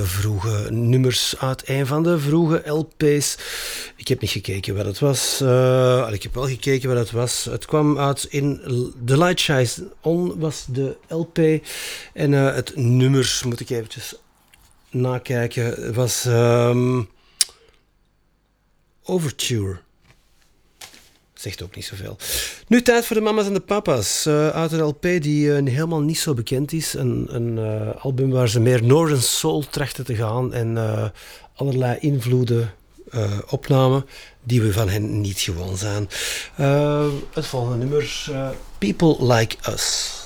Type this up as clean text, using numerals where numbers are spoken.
Vroege nummers uit een van de vroege LP's. Ik heb niet gekeken wat het was. Ik heb wel gekeken wat het was. Het kwam uit in The Light Shines On was de LP. En het nummer, moet ik eventjes nakijken, was Overture. Zegt ook niet zoveel. Nu tijd voor de mama's en de papa's. Uit een LP die helemaal niet zo bekend is. Een album waar ze meer Northern Soul trachten te gaan. En allerlei invloeden opnamen die we van hen niet gewoon zijn. Het volgende nummer, People Like Us.